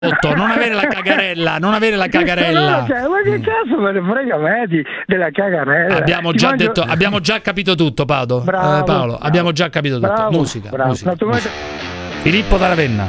non avere la cagarella, non avere la cagarella. No, cioè, ma che cazzo me ne frega me della cagarella? Abbiamo già capito tutto, Paolo. Bravo. Abbiamo già capito tutto. Bravo, Musica. bravo. Filippo da Ravenna.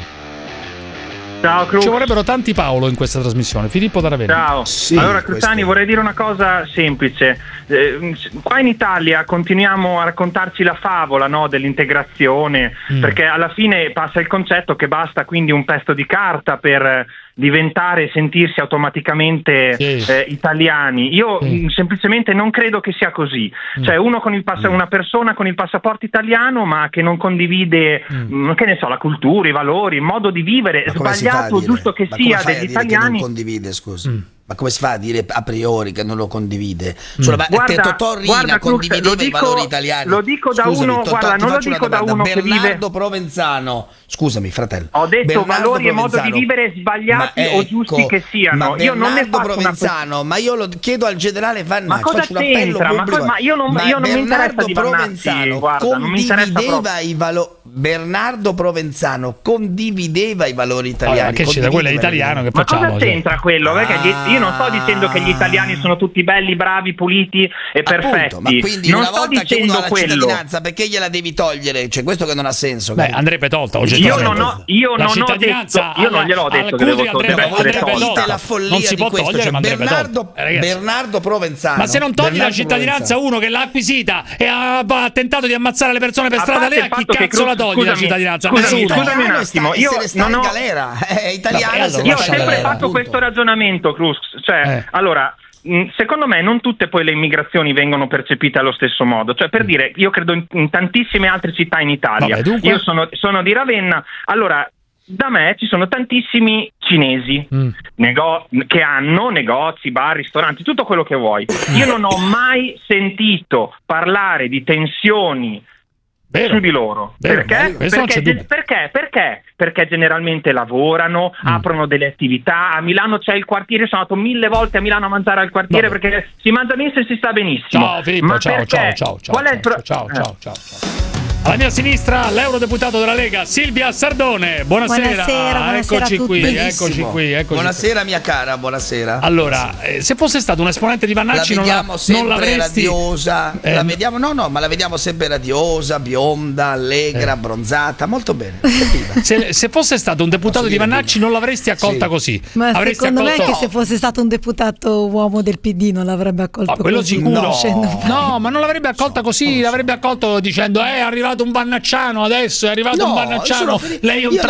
Ciao Cruz. Ci vorrebbero tanti Paolo in questa trasmissione. Filippo da Ravenna. Ciao. Sì, allora Cruzani, vorrei dire una cosa semplice. Qua in Italia continuiamo a raccontarci la favola, no, dell'integrazione, perché alla fine passa il concetto che basta quindi un pezzo di carta per diventare e sentirsi automaticamente italiani. Io semplicemente non credo che sia così. Cioè uno con una persona con il passaporto italiano ma che non condivide che ne so, la cultura, i valori, il modo di vivere sbagliato o giusto che sia degli italiani. Che non condivide, scusi. Ma come si fa a dire a priori che non lo condivide? Totò Riina condivideva i valori italiani. Lo dico da uno, guarda, non lo dico da uno che vive. Bernardo Provenzano, scusami fratello. Ho detto Bernardo valori e modo di vivere sbagliati o giusti che siano. Ma io non ne faccio Provenzano, ma io lo chiedo al generale Vannacci. Ma cosa c'entra? Ma io non mi interessa di Vannacci, guarda, non mi interessa proprio. Bernardo Provenzano condivideva i valori italiani. Ma che c'è da quello è italiano che facciamo? Ma cosa c'entra quello? Perché io non sto dicendo che gli italiani sono tutti belli, bravi, puliti e perfetti. Ma quindi non una sto volta che uno ha la quello. cittadinanza, perché gliela devi togliere? Cioè questo che non ha senso. Beh, andrebbe tolta io non ho detto, io non gliel'ho detto che deve essere tolta. La follia non si può di questo, togliere, ma andrebbe Bernardo Provenzano. Ma se non togli la cittadinanza uno che l'ha acquisita e ha tentato di ammazzare le persone per strada, lei a chi cazzo la toglie la cittadinanza? Scusami un attimo, io non ho galera, è italiano. Io ho sempre fatto questo ragionamento, Cruz, cioè allora secondo me non tutte poi le immigrazioni vengono percepite allo stesso modo, cioè per dire, io credo in tantissime altre città in Italia. Io sono di Ravenna, allora da me ci sono tantissimi cinesi che hanno negozi, bar, ristoranti, tutto quello che vuoi. Io non ho mai sentito parlare di tensioni su di loro. Perché? Perché generalmente lavorano, aprono delle attività. A Milano c'è il quartiere, sono andato 1000 volte a Milano a mangiare al quartiere perché si mangia benissimo e si sta benissimo. Ciao Filippo, ma ciao. Qual è il ciao. Alla mia sinistra l'eurodeputato della Lega Silvia Sardone. Buonasera. Eccoci qui. Buonasera mia cara, buonasera. Allora, se fosse stato un esponente di Vannacci non l'avresti radiosa. La vediamo ma la vediamo sempre radiosa, bionda, allegra, bronzata, molto bene. Se fosse stato un deputato di Vannacci non l'avresti accolta così. Ma secondo me che se fosse stato un deputato uomo del PD non l'avrebbe accolta quello così. Sicuro. No, ma non l'avrebbe accolta così, l'avrebbe accolto dicendo è arrivato un vannacciano adesso, è arrivato un vannacciano, lei è un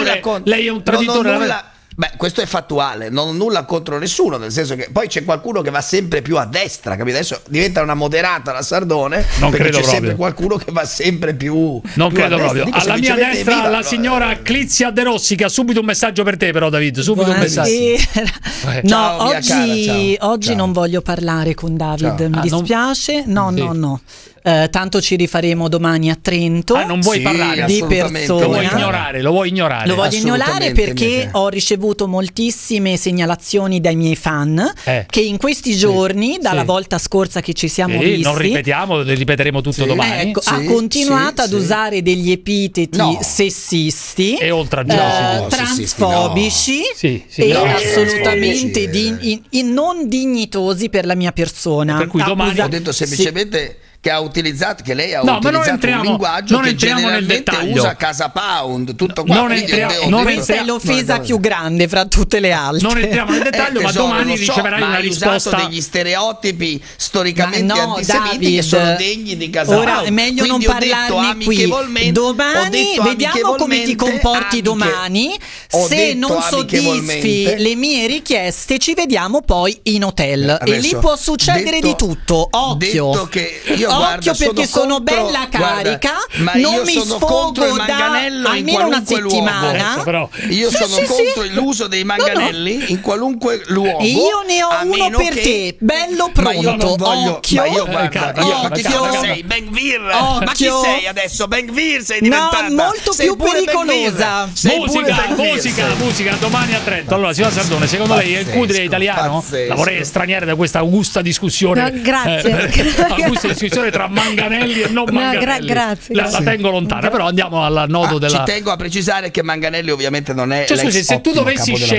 traditore. Beh, questo è fattuale, non ho nulla contro nessuno, nel senso che poi c'è qualcuno che va sempre più a destra, capito? Adesso diventa una moderata la Sardone, non perché credo c'è sempre qualcuno che va sempre più. Non credo proprio. Dico, alla mia destra la signora Clizia De Rossi, che ha subito un messaggio per te, però, David. Subito un messaggio. No, oggi non voglio parlare con David, mi dispiace. No. Tanto ci rifaremo domani a Trento. Non vuoi parlare di persona. Lo vuoi ignorare. Lo voglio ignorare perché ho ricevuto moltissime segnalazioni dai miei fan che in questi giorni, dalla volta scorsa che ci siamo visti, non ripetiamo, ripeteremo tutto domani. Ha continuato ad usare degli epiteti sessisti e oltraggiosi, transfobici e assolutamente non dignitosi per la mia persona. Per cui domani ho detto semplicemente che lei ha utilizzato un linguaggio che generalmente usa Casa Pound, tutto qua. Questa è l'offesa più grande fra tutte le altre. Non entriamo nel dettaglio, ma domani riceverai una risposta. Hai usato degli stereotipi storicamente antisemiti che sono degni di Casa Pound. Ora è meglio non parlarne qui. Domani vediamo come ti comporti domani. Se non soddisfi le mie richieste ci vediamo poi in hotel e lì può succedere di tutto. Occhio perché sono bella carica, non mi sfogo da almeno una settimana. Io sono contro l'uso dei manganelli in qualunque luogo. Io ne ho uno per te, bello pronto. Occhio. Ma chi sei? Ben-Vir? Ma chi sei adesso? Ben-Vir sei diventata? No, molto più pericolosa. Musica, domani a Trento. Allora, signora Sardone, secondo lei il cudine italiano? La vorrei estraniare da questa augusta discussione. Grazie. distinzione tra Manganelli e non Manganelli. Grazie. La tengo lontana, però andiamo al nodo della. Ci tengo a precisare che Manganelli ovviamente non è cioè, scusi, se tu dovessi